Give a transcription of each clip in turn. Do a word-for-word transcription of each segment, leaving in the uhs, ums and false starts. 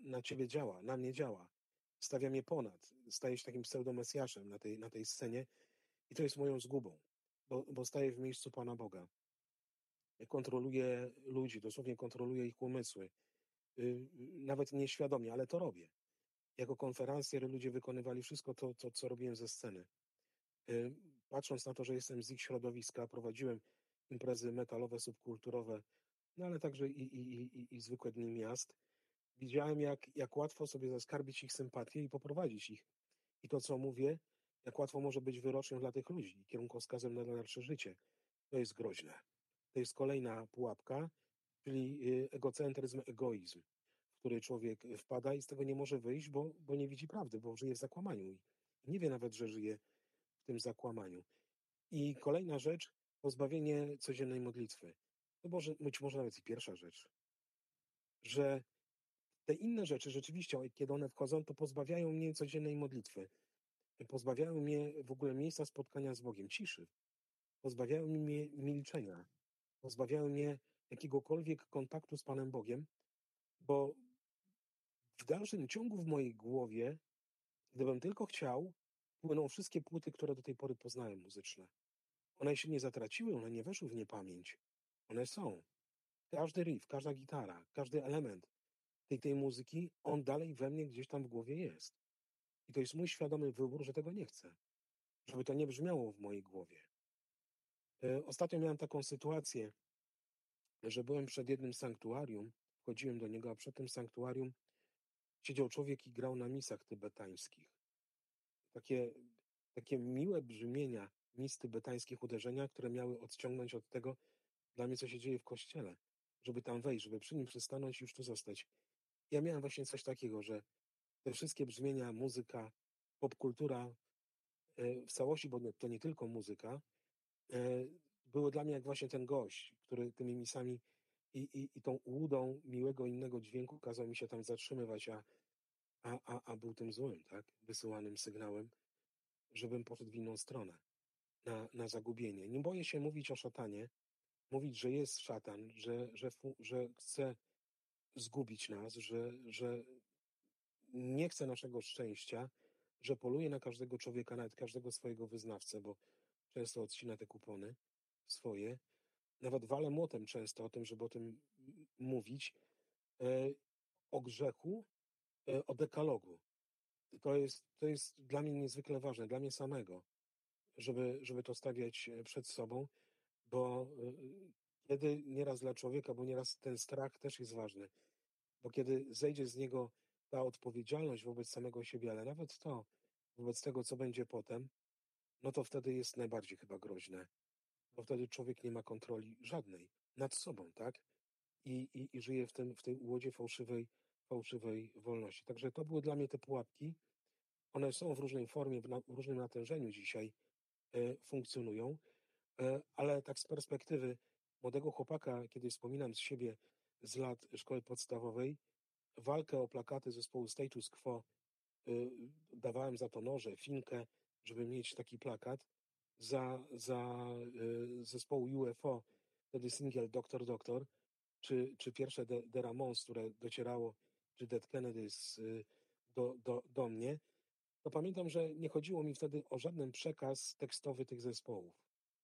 na ciebie działa, na mnie działa. Stawia mnie ponad. Staję się takim pseudomesjaszem na tej, na tej scenie i to jest moją zgubą, bo, bo staję w miejscu Pana Boga. Kontroluję ludzi, dosłownie kontroluję ich umysły. Yy, nawet nieświadomie, ale to robię. Jako konferencjer ludzie wykonywali wszystko to, to co robiłem ze sceny. Yy, patrząc na to, że jestem z ich środowiska, prowadziłem imprezy metalowe, subkulturowe, no ale także i, i, i, i, i zwykłe dni miast. Widziałem, jak, jak łatwo sobie zaskarbić ich sympatię i poprowadzić ich. I to, co mówię, jak łatwo może być wyrocznią dla tych ludzi i kierunkowskazem na dalsze życie. To jest groźne. To jest kolejna pułapka, czyli y, egocentryzm, egoizm, w który człowiek wpada i z tego nie może wyjść, bo, bo nie widzi prawdy, bo żyje w zakłamaniu i nie wie nawet, że żyje w tym zakłamaniu. I kolejna rzecz, pozbawienie codziennej modlitwy. To może być może nawet i pierwsza rzecz, że te inne rzeczy rzeczywiście, kiedy one wchodzą, to pozbawiają mnie codziennej modlitwy. Pozbawiają mnie w ogóle miejsca spotkania z Bogiem, ciszy. Pozbawiają mnie milczenia. Pozbawiają mnie jakiegokolwiek kontaktu z Panem Bogiem, bo w dalszym ciągu w mojej głowie, gdybym tylko chciał, płyną wszystkie płyty, które do tej pory poznałem muzyczne. One się nie zatraciły, one nie weszły w niepamięć. One są. Każdy riff, każda gitara, każdy element tej, tej muzyki, on dalej we mnie gdzieś tam w głowie jest. I to jest mój świadomy wybór, że tego nie chcę. Żeby to nie brzmiało w mojej głowie. E, Ostatnio miałem taką sytuację, że byłem przed jednym sanktuarium, wchodziłem do niego, a przed tym sanktuarium siedział człowiek i grał na misach tybetańskich. Takie, takie miłe brzmienia mis tybetańskich, uderzenia, które miały odciągnąć od tego dla mnie, co się dzieje w kościele. Żeby tam wejść, żeby przy nim przystanąć i już tu zostać. Ja miałem właśnie coś takiego, że te wszystkie brzmienia, muzyka, popkultura e, w całości, bo to nie tylko muzyka, e, były dla mnie jak właśnie ten gość, który tymi misami i, i, i tą łudą miłego innego dźwięku kazał mi się tam zatrzymywać, a, a, a, a był tym złym, tak? Wysyłanym sygnałem, żebym poszedł w inną stronę, na, na zagubienie. Nie boję się mówić o szatanie, mówić, że jest szatan, że, że, fu, że chce zgubić nas, że, że nie chce naszego szczęścia, że poluje na każdego człowieka, nawet każdego swojego wyznawcę, bo często odcina te kupony swoje. Nawet walę młotem często o tym, żeby o tym m- mówić, e, o grzechu, e, o dekalogu. To jest, to jest dla mnie niezwykle ważne, dla mnie samego, żeby, żeby to stawiać e, przed sobą, bo e, kiedy nieraz dla człowieka, bo nieraz ten strach też jest ważny, bo kiedy zejdzie z niego ta odpowiedzialność wobec samego siebie, ale nawet to, wobec tego, co będzie potem, no to wtedy jest najbardziej chyba groźne, bo wtedy człowiek nie ma kontroli żadnej nad sobą, tak? I, i, i żyje w, tym, w tej łodzie fałszywej, fałszywej wolności. Także to były dla mnie te pułapki. One są w różnej formie, w, na, w różnym natężeniu dzisiaj e, funkcjonują, e, ale tak z perspektywy młodego chłopaka, kiedy wspominam z siebie z lat szkoły podstawowej, walkę o plakaty zespołu Status Quo, y, dawałem za to noże, finkę, żeby mieć taki plakat, za, za y, zespołu U F O, wtedy singiel Doktor Doktor, czy, czy pierwsze The, The Ramones, które docierało, czy Dead Kennedys y, do, do, do mnie, to pamiętam, że nie chodziło mi wtedy o żaden przekaz tekstowy tych zespołów,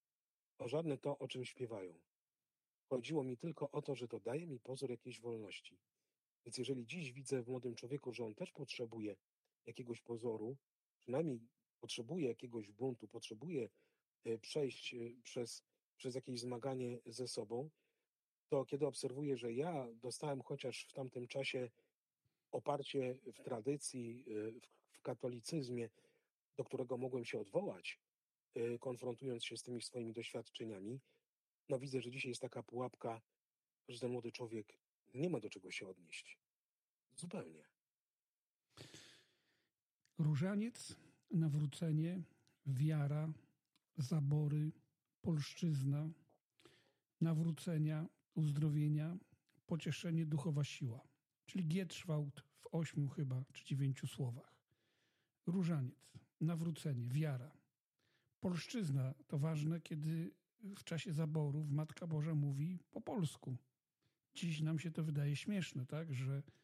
o żadne to, o czym śpiewają. Chodziło mi tylko o to, że to daje mi pozór jakiejś wolności. Więc jeżeli dziś widzę w młodym człowieku, że on też potrzebuje jakiegoś pozoru, przynajmniej potrzebuje jakiegoś buntu, potrzebuje e, przejść e, przez, przez jakieś zmaganie ze sobą, to kiedy obserwuję, że ja dostałem chociaż w tamtym czasie oparcie w tradycji, e, w, w katolicyzmie, do którego mogłem się odwołać, e, konfrontując się z tymi swoimi doświadczeniami, no widzę, że dzisiaj jest taka pułapka, że ten młody człowiek nie ma do czego się odnieść. Zupełnie. Różaniec, nawrócenie, wiara, zabory, polszczyzna, nawrócenia, uzdrowienia, pocieszenie, duchowa siła. Czyli Gietrzwałt w ośmiu chyba, czy dziewięciu słowach. Różaniec, nawrócenie, wiara. Polszczyzna to ważne, kiedy w czasie zaborów Matka Boża mówi po polsku. Dziś nam się to wydaje śmieszne, tak, że